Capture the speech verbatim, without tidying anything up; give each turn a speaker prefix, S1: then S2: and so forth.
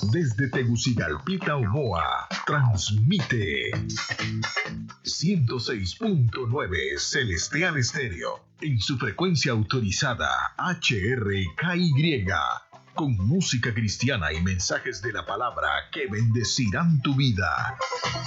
S1: Desde Tegucigalpita, Omoa, transmite ciento seis punto nueve Celestial Estéreo en su frecuencia autorizada H R K Y, con música cristiana y mensajes de la palabra que bendecirán tu vida.